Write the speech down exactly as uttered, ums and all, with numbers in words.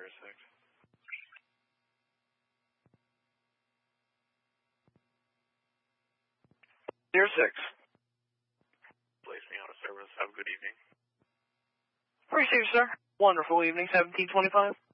six. Zero six. Place me out of service. Have a good evening. Appreciate it, sir. Wonderful evening, seventeen twenty-five.